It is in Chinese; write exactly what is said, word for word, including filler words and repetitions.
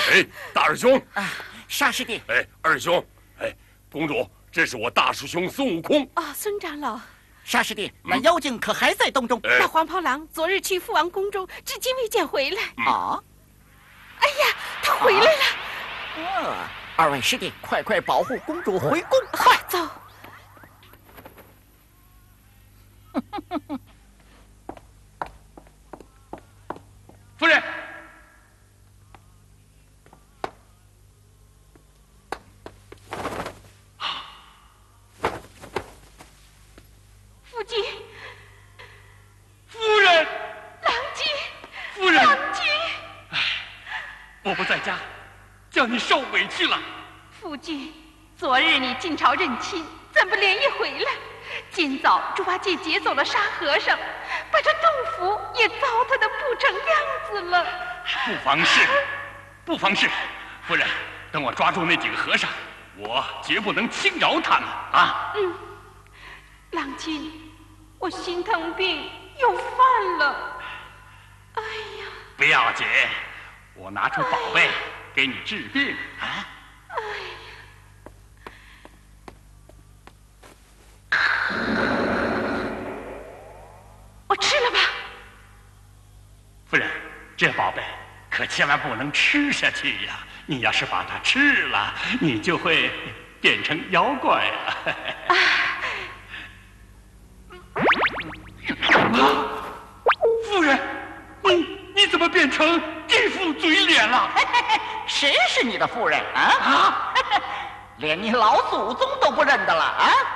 哎，大师兄。 啊，沙师弟。 哎，二兄。哎，公主，这是我大师兄孙悟空。 哦，孙长老。 沙师弟，那妖精可还在洞中？ 那黄袍郎昨日去父王宫中，至今未见回来。 啊！ 哎呀，他回来了！ 呃，二位师弟，快快保护公主回宫！ 快走！ 夫人， 父亲， 夫人， 郎君， 夫人， 郎君， 哎，我不在家，叫你受委屈了。 夫君，昨日你进朝认亲，怎不连夜回来？今早猪八戒劫走了沙和尚，把这洞府也糟蹋得不成样子了。 不妨事，不妨事。夫人，等我抓住那几个和尚，我绝不能轻饶他们啊！ 嗯，郎君，我心疼病又犯了。哎呀， 不要紧，我拿出宝贝给你治病啊！ 哎呀。我吃了吧， 夫人，这宝贝可千万不能吃下去呀！你要是把它吃了，你就会变成妖怪了。啊！夫人，你你怎么变成这副嘴脸了？ 谁是你的夫人啊？啊！连你老祖宗都不认得了啊！